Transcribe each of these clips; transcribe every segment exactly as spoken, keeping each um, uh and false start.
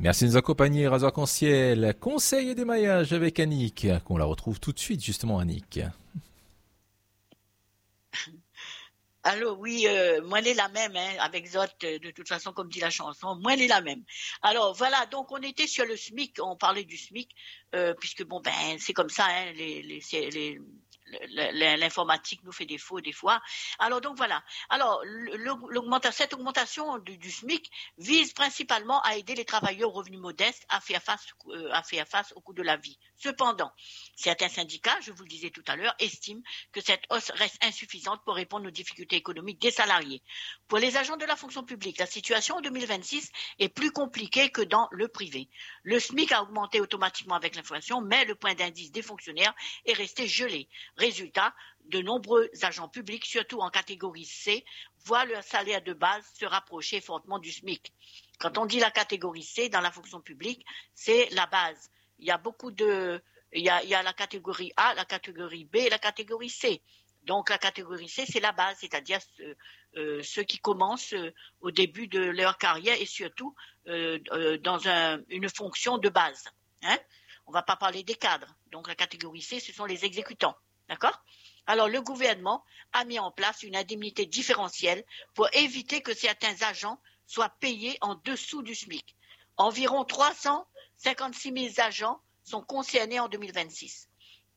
Merci de nous accompagner, Rasoir Arc-en-Ciel. Conseil et démaillage avec Annick, qu'on la retrouve tout de suite, justement, Annick. Allô, oui, euh, moi, elle est la même, hein, avec Zot, euh, de toute façon, comme dit la chanson, moi, elle est la même. Alors, voilà, donc, on était sur le SMIC, on parlait du SMIC, euh, puisque, bon, ben, c'est comme ça, hein, les, les, les, l'informatique nous fait défaut des fois. Alors, donc, voilà. Alors, l'augmentation, cette augmentation du, du SMIC vise principalement à aider les travailleurs aux revenus modestes à faire face, euh, à faire face au coût de la vie. Cependant, certains syndicats, je vous le disais tout à l'heure, estiment que cette hausse reste insuffisante pour répondre aux difficultés économiques des salariés. Pour les agents de la fonction publique, la situation en deux mille vingt-six est plus compliquée que dans le privé. Le SMIC a augmenté automatiquement avec l'inflation, mais le point d'indice des fonctionnaires est resté gelé. Résultat, de nombreux agents publics, surtout en catégorie C, voient leur salaire de base se rapprocher fortement du SMIC. Quand on dit la catégorie C dans la fonction publique, c'est la base. Il y a beaucoup de... Il y a, il y a la catégorie A, la catégorie B et la catégorie C. Donc la catégorie C, c'est la base, c'est-à-dire euh, euh, ceux qui commencent euh, au début de leur carrière et surtout euh, euh, dans un, une fonction de base. Hein? On ne va pas parler des cadres. Donc la catégorie C, ce sont les exécutants. D'accord ? Alors le gouvernement a mis en place une indemnité différentielle pour éviter que certains agents soient payés en dessous du SMIC. Environ trois cent cinquante-six mille agents sont concernés en deux mille vingt-six.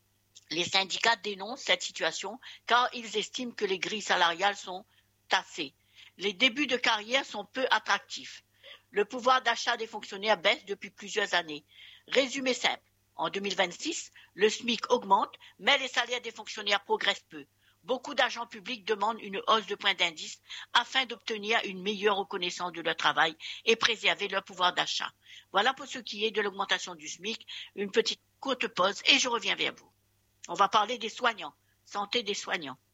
Les syndicats dénoncent cette situation car ils estiment que les grilles salariales sont tassées. Les débuts de carrière sont peu attractifs. Le pouvoir d'achat des fonctionnaires baisse depuis plusieurs années. Résumé simple, en deux mille vingt-six, le SMIC augmente, mais les salaires des fonctionnaires progressent peu. Beaucoup d'agents publics demandent une hausse de point d'indice afin d'obtenir une meilleure reconnaissance de leur travail et préserver leur pouvoir d'achat. Voilà pour ce qui est de l'augmentation du SMIC. Une petite courte pause et je reviens vers vous. On va parler des soignants, santé des soignants.